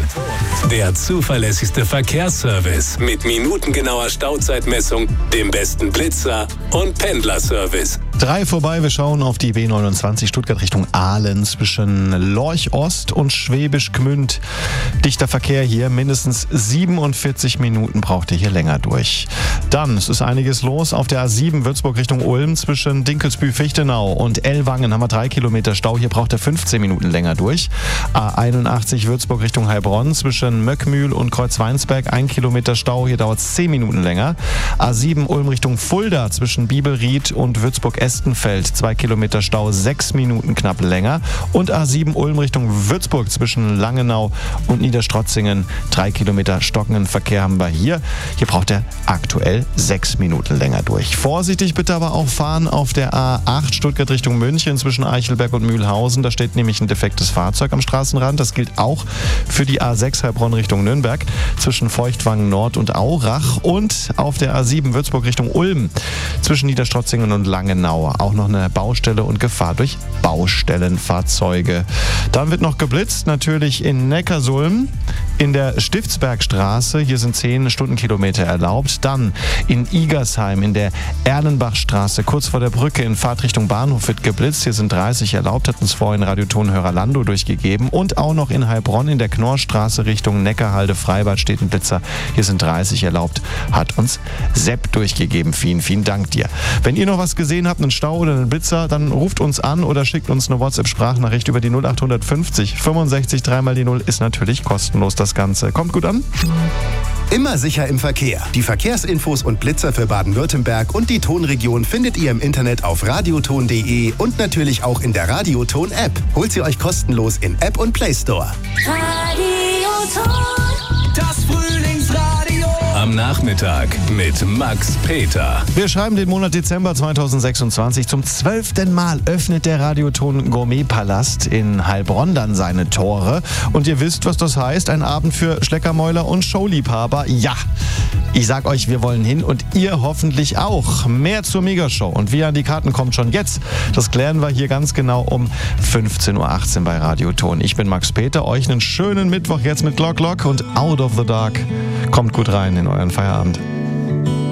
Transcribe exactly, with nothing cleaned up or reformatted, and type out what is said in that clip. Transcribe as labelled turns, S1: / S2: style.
S1: Der zuverlässigste Verkehrsservice mit minutengenauer Stauzeitmessung, dem besten Blitzer und Pendlerservice.
S2: Drei vorbei, wir schauen auf die B neunundzwanzig Stuttgart Richtung Aalen zwischen Lorch Ost und Schwäbisch Gmünd. Dichter Verkehr hier, mindestens siebenundvierzig Minuten braucht ihr hier länger durch. Dann, es ist einiges los auf der A sieben Würzburg Richtung Ulm zwischen Dinkelsbühl-Fichtenau und Ellwangen haben wir drei Kilometer Stau, hier braucht ihr fünfzehn Minuten länger durch. A einundachtzig Würzburg Richtung Heilbronn zwischen Möckmühl und Kreuzweinsberg, ein Kilometer Stau, hier dauert es zehn Minuten länger. A sieben Ulm Richtung Fulda zwischen Bibelried und Würzburg-Estenfeld, zwei Kilometer Stau, sechs Minuten knapp länger. Und A sieben Ulm Richtung Würzburg zwischen Langenau und Niederstrotzingen, drei Kilometer stockenden Verkehr haben wir hier. Hier braucht er aktuell sechs Minuten länger durch. Vorsichtig bitte aber auch fahren auf der A acht Stuttgart Richtung München zwischen Eichelberg und Mühlhausen. Da steht nämlich ein defektes Fahrzeug am Straßenrand. Das gilt auch für die A sechs Heilbronn Richtung Nürnberg zwischen Feuchtwangen Nord und Aurach. Und auf der A sieben Würzburg Richtung Ulm zwischen Niederstrotzingen und Langenau auch noch eine Baustelle und Gefahr durch Baustellenfahrzeuge. Dann wird noch geblitzt, natürlich in Neckarsulm, in der Stiftsbergstraße. Hier sind zehn Stundenkilometer erlaubt. Dann in Igersheim, in der Erlenbachstraße, kurz vor der Brücke in Fahrtrichtung Bahnhof wird geblitzt. Hier sind dreißig erlaubt, hat uns vorhin Radiotonhörer Lando durchgegeben. Und auch noch in Heilbronn in der Knorrstraße Richtung Neckarhalde Freibad steht ein Blitzer. Hier sind dreißig erlaubt, hat uns Sepp durchgegeben. Vielen, vielen Dank dir. Wenn ihr noch was gesehen habt, einen Stau oder einen Blitzer, dann ruft uns an oder schickt uns eine WhatsApp-Sprachnachricht über die null acht fünfzig fünfundsechzig drei mal die null. Ist natürlich kostenlos das Ganze. Kommt gut an.
S3: Immer sicher im Verkehr. Die Verkehrsinfos und Blitzer für Baden-Württemberg und die Tonregion findet ihr im Internet auf radioton punkt de und natürlich auch in der Radioton-App. Holt sie euch kostenlos in App und Play Store.
S4: Radioton.
S1: Das Frühlingsradio. Am Nachmittag mit Max Peter.
S2: Wir schreiben den Monat Dezember zweitausendsechsundzwanzig. Zum zwölften Mal öffnet der Radioton Gourmetpalast in Heilbronn dann seine Tore. Und ihr wisst, was das heißt. Ein Abend für Schleckermäuler und Showliebhaber. Ja, ich sag euch, wir wollen hin und ihr hoffentlich auch. Mehr zur Megashow. Und wie an die Karten kommt schon jetzt. Das klären wir hier ganz genau um fünfzehn Uhr achtzehn bei Radioton. Ich bin Max Peter. Euch einen schönen Mittwoch jetzt mit Glock Glock und Out of the Dark. Kommt gut rein in euren Feierabend.